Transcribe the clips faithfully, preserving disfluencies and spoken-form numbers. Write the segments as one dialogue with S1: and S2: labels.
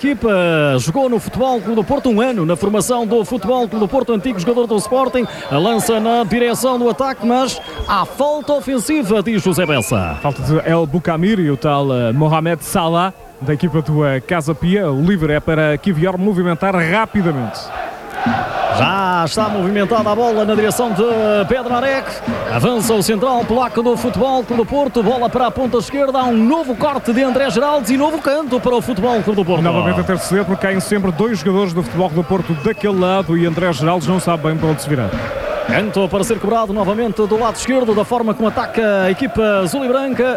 S1: equipa jogou no Futebol Clube do Porto um ano, na formação do Futebol Clube do Porto, antigo jogador do Sporting, lança na direção do ataque, mas há falta ofensiva, diz José Bessa.
S2: Falta de El Boukamir e o tal uh, Mohamed Salah, da equipa do uh, Casa Pia. O livre é para Kivior movimentar rapidamente.
S1: Já está movimentada a bola na direção de Bednarek. Avança o central polaco do Futebol Clube do Porto. Bola para a ponta esquerda. Há um novo corte de André Geraldes e novo canto para o Futebol Clube do Porto.
S2: Novamente a interceder, porque caem sempre dois jogadores do Futebol Clube do Porto daquele lado e André Geraldes não sabe bem para onde se virar.
S1: Canto para ser cobrado novamente do lado esquerdo, da forma como ataca a equipa azul e branca.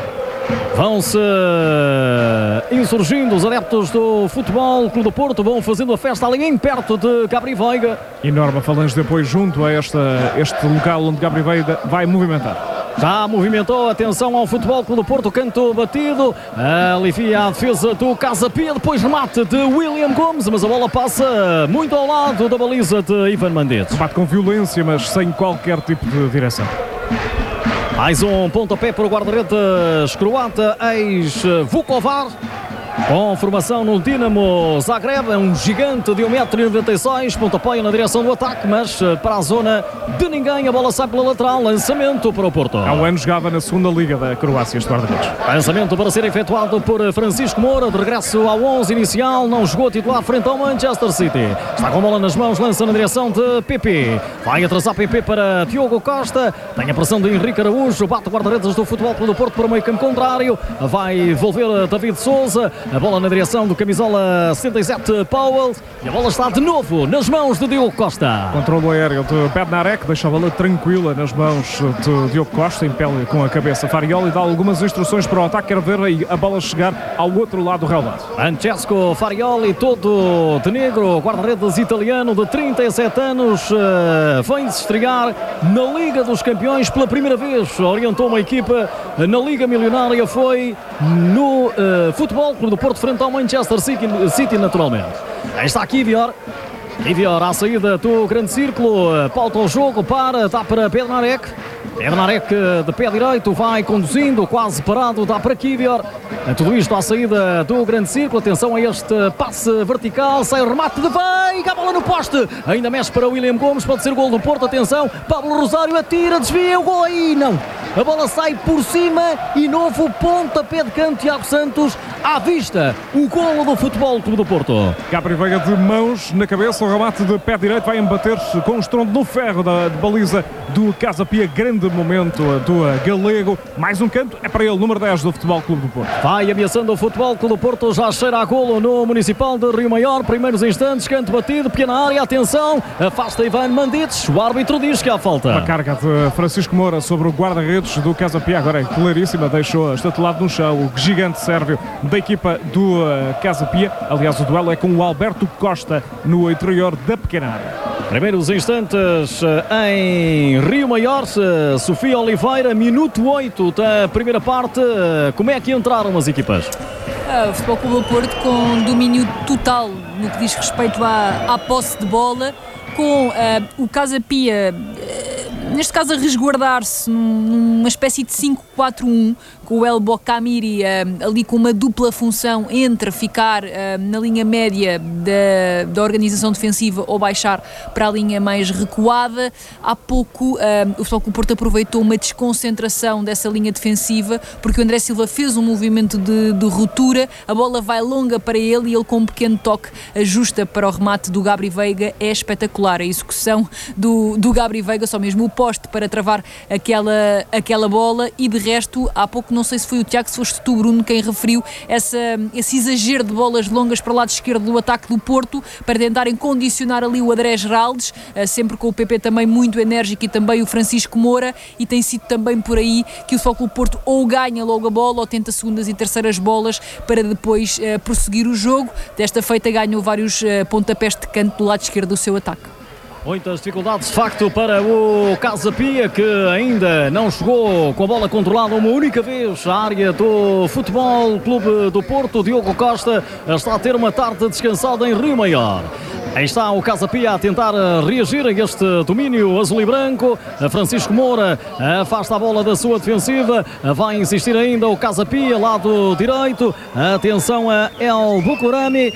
S1: Vão-se insurgindo os adeptos do Futebol Clube do Porto, vão fazendo a festa ali em perto de Gabri Veiga.
S2: Enorme falange de apoio junto a esta, este local onde Gabri Veiga vai movimentar.
S1: Já movimentou, atenção ao Futebol Clube do Porto, canto batido, alivia a defesa do Casa Pia, depois remate de William Gomes, mas a bola passa muito ao lado da baliza de Ivan Mandetti.
S2: Remate com violência, mas sem qualquer tipo de direção.
S1: Mais um pontapé para o guarda-redes croata, ex-Vukovar. Com formação no Dinamo Zagreb, é um gigante de um metro e noventa e seis, pontapé na direção do ataque, mas para a zona de ninguém, a bola sai pela lateral, lançamento para o Porto.
S2: Há um ano jogava na segunda liga da Croácia este guarda-redes.
S1: Lançamento para ser efetuado por Francisco Moura, de regresso ao onze inicial, não jogou titular frente ao Manchester City. Está com a bola nas mãos, lança na direção de Pepe. Vai atrasar Pepe para Diogo Costa, tem a pressão de Henrique Araújo, bate o guarda-redes do Futebol Clube do Porto para o meio campo contrário, vai envolver David Souza. A bola na direção do camisola setenta e sete Powell e a bola está de novo nas mãos de Diogo Costa.
S2: Controlo aéreo de Bednarek, deixa a bola tranquila nas mãos de Diogo Costa, impele com a cabeça Farioli e dá algumas instruções para o ataque, quer ver a bola chegar ao outro lado do relvado.
S1: Francesco Farioli, todo de negro, guarda-redes italiano de trinta e sete anos, vem-se estrear na Liga dos Campeões pela primeira vez, orientou uma equipa na Liga Milionária, foi no uh, Futebol Clube do Porto frente ao Manchester City, City naturalmente. Aí está Kivior. Kivior à saída do grande círculo, pauta o jogo, para, dá para Bednarek. Bednarek de pé direito, vai conduzindo, quase parado, dá para Kivior. Tudo isto à saída do grande círculo, atenção a este passe vertical, sai o remate de Veiga, a bola no poste, ainda mexe para William Gomes, pode ser gol do Porto, atenção, Pablo Rosário atira, desvia o gol aí, não. A bola sai por cima e novo pontapé de canto, Tiago Santos, à vista, o golo do Futebol Clube do Porto.
S2: Gabri Veiga de mãos na cabeça, o remate de pé direito vai embater-se com o estrondo no ferro da baliza do Casa Pia, grande momento do galego. Mais um canto, é para ele, número dez do Futebol Clube do Porto.
S1: Vai ameaçando o Futebol Clube do Porto, já cheira a golo no Municipal de Rio Maior, primeiros instantes, canto batido, pequena área, atenção, afasta Ivan Mandic, o árbitro diz que há falta.
S2: Uma carga de Francisco Moura sobre o guarda-redes do Casa Pia, agora é claríssima, deixou estatelado no chão o gigante sérvio da equipa do Casa Pia. Aliás, o duelo é com o Alberto Costa no interior da pequena área.
S1: Primeiros instantes em Rio Maior, Sofia Oliveira, minuto oito da primeira parte. Como é que entraram as equipas?
S3: Ah, o Futebol Clube do Porto com domínio total no que diz respeito à, à posse de bola, com ah, o Casa Pia, ah, neste caso a resguardar-se numa espécie de cinco quatro um, com o El Boukamiri uh, ali com uma dupla função entre ficar uh, na linha média da, da organização defensiva ou baixar para a linha mais recuada. Há pouco uh, o Futebol Clube do Porto aproveitou uma desconcentração dessa linha defensiva, porque o André Silva fez um movimento de, de ruptura, a bola vai longa para ele e ele com um pequeno toque ajusta para o remate do Gabri Veiga. É espetacular a execução do, do Gabri Veiga, só mesmo o poste para travar aquela, aquela bola. E de resto, há pouco, não sei se foi o Tiago, se foste tu, Bruno, quem referiu essa, esse exagero de bolas longas para o lado esquerdo do ataque do Porto, para tentarem condicionar ali o André Geraldes, sempre com o P P também muito enérgico e também o Francisco Moura, e tem sido também por aí que o Futebol Clube do Porto ou ganha logo a bola ou tenta segundas e terceiras bolas para depois uh, prosseguir o jogo. Desta feita ganhou vários uh, pontapés de canto do lado esquerdo do seu ataque.
S1: Muitas dificuldades de facto para o Casa Pia, que ainda não chegou com a bola controlada uma única vez à área do Futebol Clube do Porto. Diogo Costa está a ter uma tarde descansada em Rio Maior. Aí está o Casa Pia a tentar reagir a este domínio azul e branco. Francisco Moura afasta a bola da sua defensiva. Vai insistir ainda o Casa Pia, lado direito. Atenção a El Bukurami.